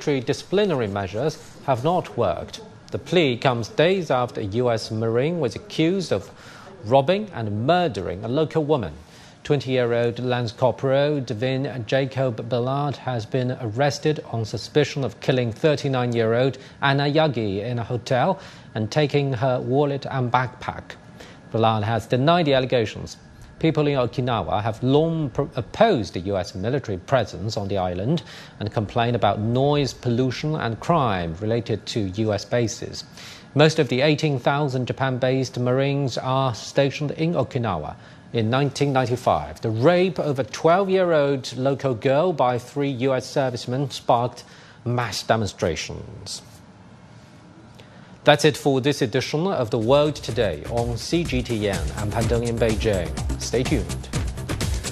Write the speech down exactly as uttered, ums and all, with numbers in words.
military disciplinary measures have not worked. The plea comes days after a U S Marine was accused of robbing and murdering a local woman. twenty-year-old Lance Corporal Devin Jacob Ballard has been arrested on suspicion of killing thirty-nine-year-old Anna Yagi in a hotel and taking her wallet and backpack. Ballard has denied the allegations. People in Okinawa have long opposed the U S military presence on the island and complain about noise, pollution and crime related to U S bases. Most of the eighteen thousand Japan-based Marines are stationed in Okinawa. In nineteen ninety-five, the rape of a twelve-year-old local girl by three U S servicemen sparked mass demonstrations. That's it for this edition of The World Today on C G T N and Pandong in Beijing. Stay tuned.